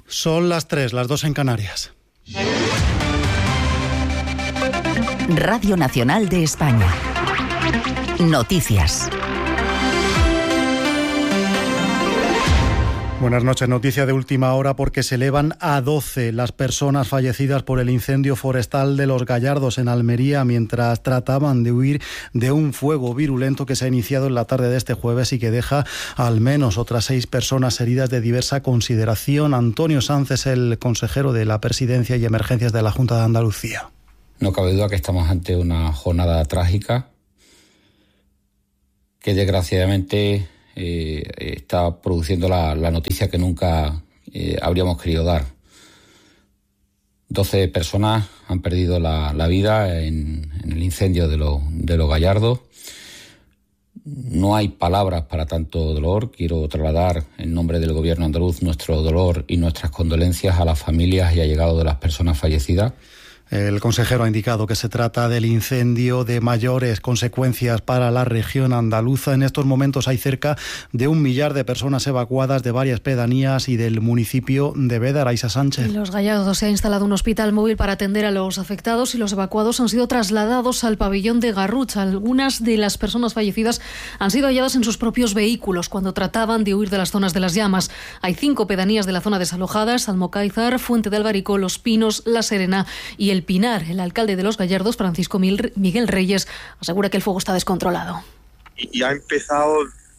Son las 3, las 2 en Canarias. Radio Nacional de España. Noticias. Buenas noches. Noticia de última hora porque se elevan a 12 las personas fallecidas por el incendio forestal de Los Gallardos en Almería mientras trataban de huir de un fuego virulento que se ha iniciado en la tarde de este jueves y que deja al menos otras 6 personas heridas de diversa consideración. Antonio Sanz es el consejero de la Presidencia y Emergencias de la Junta de Andalucía. No cabe duda que estamos ante una jornada trágica que desgraciadamente está produciendo la noticia que nunca habríamos querido dar. 12 personas han perdido la vida en el incendio de Los Gallardos. No hay palabras para tanto dolor. Quiero trasladar en nombre del Gobierno andaluz nuestro dolor y nuestras condolencias a las familias y allegados de las personas fallecidas. El consejero ha indicado que se trata del incendio de mayores consecuencias para la región andaluza. En estos momentos hay cerca de 1 millar de personas evacuadas de varias pedanías y del municipio de Bédar. Aisa Sánchez. En Los Gallardos se ha instalado un hospital móvil para atender a los afectados y los evacuados han sido trasladados al pabellón de Garrucha. Algunas de las personas fallecidas han sido halladas en sus propios vehículos cuando trataban de huir de las zonas de las llamas. Hay 5 pedanías de la zona desalojadas: Almocáizar, Fuente de Albarico, Los Pinos, La Serena y El Pinar. El alcalde de Los Gallardos, Francisco Miguel Reyes, asegura que el fuego está descontrolado. Y ha empezado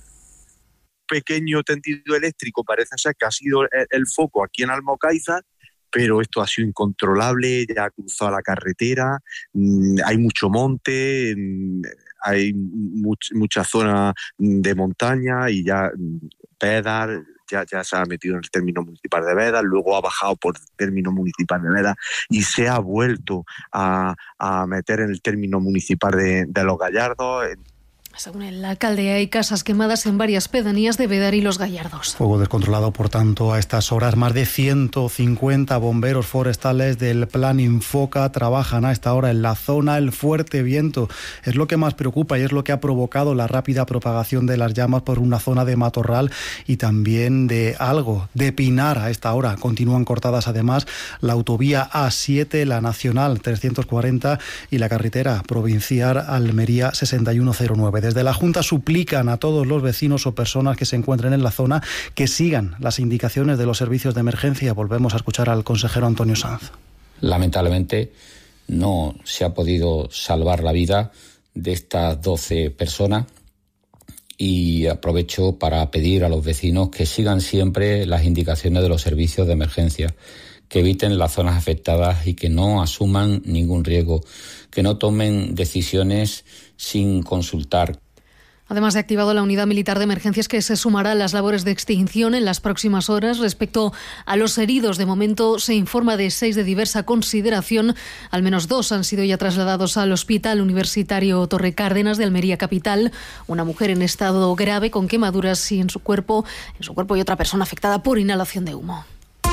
pequeño tendido eléctrico, parece ser que ha sido el foco aquí en Almocáizar, pero esto ha sido incontrolable, ya ha cruzado la carretera, hay mucho monte, hay mucha zona de montaña y ya Bédar ya se ha metido en el término municipal de Bédar, luego ha bajado por el término municipal de Bédar y se ha vuelto a meter en el término municipal de Los Gallardos. Según el alcalde, hay casas quemadas en varias pedanías de Bédar y Los Gallardos. Fuego descontrolado, por tanto, a estas horas. Más de 150 bomberos forestales del Plan Infoca trabajan a esta hora en la zona. El fuerte viento es lo que más preocupa y es lo que ha provocado la rápida propagación de las llamas por una zona de matorral y también de algo de pinar a esta hora. Continúan cortadas además la autovía A7, la Nacional 340 y la carretera provincial Almería 6109. Desde la Junta suplican a todos los vecinos o personas que se encuentren en la zona que sigan las indicaciones de los servicios de emergencia. Volvemos a escuchar al consejero Antonio Sanz. Lamentablemente no se ha podido salvar la vida de estas 12 personas y aprovecho para pedir a los vecinos que sigan siempre las indicaciones de los servicios de emergencia, que eviten las zonas afectadas y que no asuman ningún riesgo, que no tomen decisiones sin consultar. Además, se ha activado la unidad militar de emergencias que se sumará a las labores de extinción en las próximas horas. Respecto a los heridos, de momento se informa de 6 de diversa consideración. Al menos 2 han sido ya trasladados al Hospital Universitario Torre Cárdenas de Almería capital. Una mujer en estado grave con quemaduras en su cuerpo y otra persona afectada por inhalación de humo.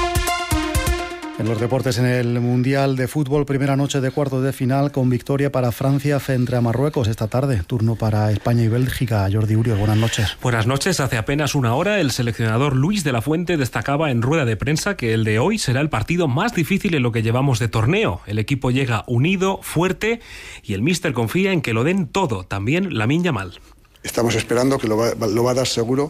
En los deportes, en el Mundial de Fútbol, primera noche de cuartos de final con victoria para Francia frente a Marruecos esta tarde. Turno para España y Bélgica. Jordi Urios, buenas noches. Buenas noches. Hace apenas una hora el seleccionador Luis de la Fuente destacaba en rueda de prensa que el de hoy será el partido más difícil en lo que llevamos de torneo. El equipo llega unido, fuerte y el míster confía en que lo den todo, también Lamine Yamal. Estamos esperando que lo va a dar seguro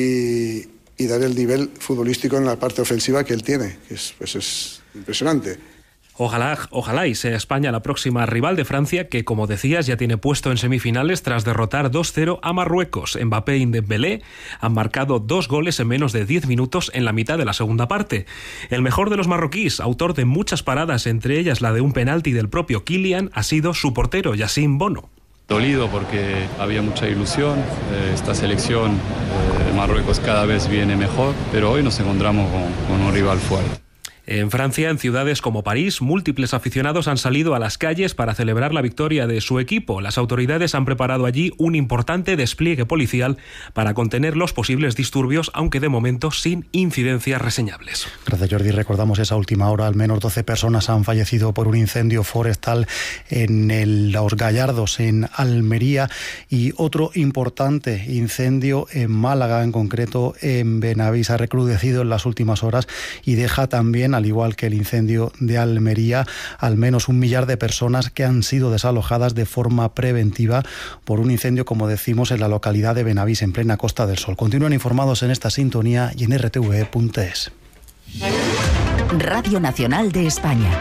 y dar el nivel futbolístico en la parte ofensiva que él tiene, que es impresionante. Ojalá y sea España la próxima rival de Francia, que, como decías, ya tiene puesto en semifinales tras derrotar 2-0 a Marruecos. Mbappé y Dembélé han marcado 2 goles en menos de 10 minutos en la mitad de la segunda parte. El mejor de los marroquíes, autor de muchas paradas, entre ellas la de un penalti del propio Kylian, ha sido su portero, Yassine Bono. Dolido porque había mucha ilusión, esta selección de Marruecos cada vez viene mejor, pero hoy nos encontramos con un rival fuerte. En Francia, en ciudades como París, múltiples aficionados han salido a las calles para celebrar la victoria de su equipo. Las autoridades han preparado allí un importante despliegue policial para contener los posibles disturbios, aunque de momento sin incidencias reseñables. Gracias, Jordi. Recordamos esa última hora. Al menos 12 personas han fallecido por un incendio forestal en Los Gallardos, en Almería, y otro importante incendio en Málaga, en concreto en Benavís. Ha recrudecido en las últimas horas y deja también, al igual que el incendio de Almería, al menos 1 millar de personas que han sido desalojadas de forma preventiva por un incendio, como decimos, en la localidad de Benavís, en plena Costa del Sol. Continúen informados en esta sintonía y en rtve.es. Radio Nacional de España.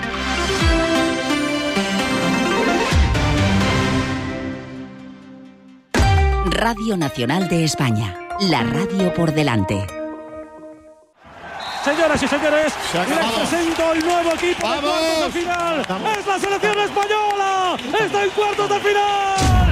Radio Nacional de España. La radio por delante. Señoras y señores, les presento el nuevo equipo de cuartos de final. ¡Es la selección española! ¡Está en cuartos de final!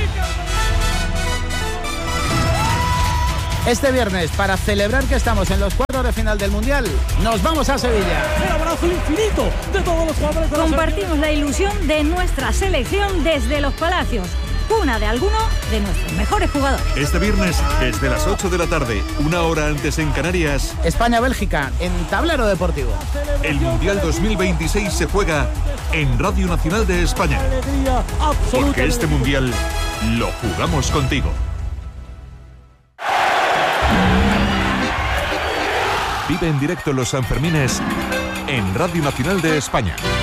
Este viernes, para celebrar que estamos en los cuartos de final del Mundial, nos vamos a Sevilla. El abrazo infinito de todos los jugadores de la Compartimos la ilusión de nuestra selección desde los Palacios, cuna de alguno de nuestros mejores jugadores. Este viernes, desde las 8 de la tarde, 1 hora antes en Canarias, España-Bélgica, en Tablero Deportivo. El Mundial 2026 se juega en Radio Nacional de España. Porque este Mundial lo jugamos contigo. Vive en directo los Sanfermines en Radio Nacional de España.